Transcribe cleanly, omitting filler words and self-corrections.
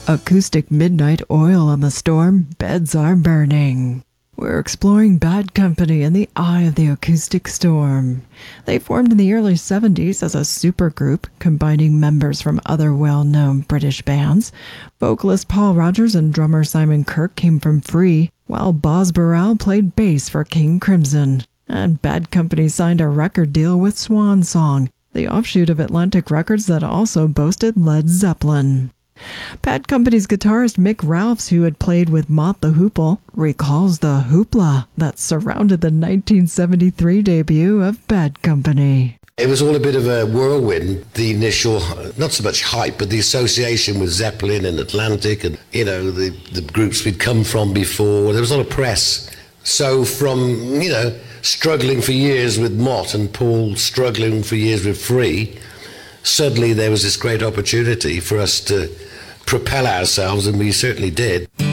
Acoustic Midnight Oil on the Storm, Beds Are Burning. We're exploring Bad Company in the eye of the acoustic storm. They formed in the early 70s as a supergroup, combining members from other well-known British bands. Vocalist Paul Rogers and drummer Simon Kirke came from Free, while Boz Burrell played bass for King Crimson. And Bad Company signed a record deal with Swan Song, the offshoot of Atlantic Records that also boasted Led Zeppelin. Bad Company's guitarist Mick Ralphs, who had played with Mott the Hoople, recalls the hoopla that surrounded the 1973 debut of Bad Company. It was all a bit of a whirlwind, the initial, not so much hype, but the association with Zeppelin and Atlantic and, the groups we'd come from before. There was a lot of press. So from, struggling for years with Mott and Paul struggling for years with Free, suddenly there was this great opportunity for us to propel ourselves, and we certainly did.